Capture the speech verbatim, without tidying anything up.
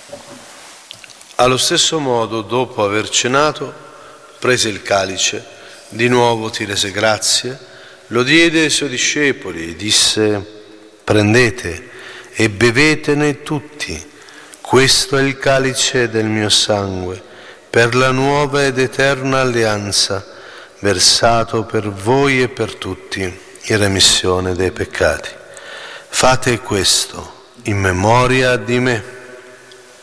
Allo stesso modo, dopo aver cenato, prese il calice, di nuovo ti rese grazie, lo diede ai suoi discepoli e disse: prendete e bevetene tutti, questo è il calice del mio sangue, per la nuova ed eterna alleanza, versato per voi e per tutti in remissione dei peccati. Fate questo in memoria di me.